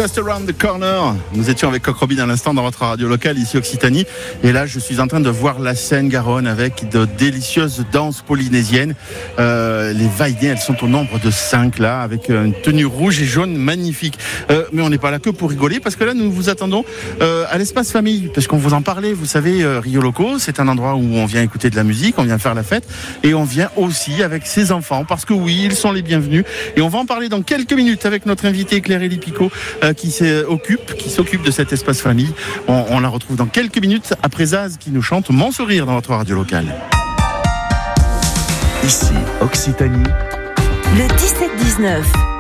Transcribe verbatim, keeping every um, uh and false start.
Just Around the Corner. Nous étions avec Coq Robin à l'instant dans votre radio locale ici Occitanie. Et là, je suis en train de voir la Seine-Garonne avec de délicieuses danses polynésiennes. Euh, les Vaïdiens, elles sont au nombre de cinq là, avec une tenue rouge et jaune magnifique. Euh, mais on n'est pas là que pour rigoler, parce que là, nous vous attendons euh, à l'espace famille, parce qu'on vous en parlait. Vous savez, euh, Rio Loco, c'est un endroit où on vient écouter de la musique, on vient faire la fête, et on vient aussi avec ses enfants, parce que oui, ils sont les bienvenus. Et on va en parler dans quelques minutes avec notre invité Claire Lipico, euh, qui s'occupe, qui s'occupe de cet espace famille. On, on la retrouve dans quelques minutes après Zaz qui nous chante Mon sourire dans votre radio locale. Ici, Occitanie. Le dix-sept dix-neuf.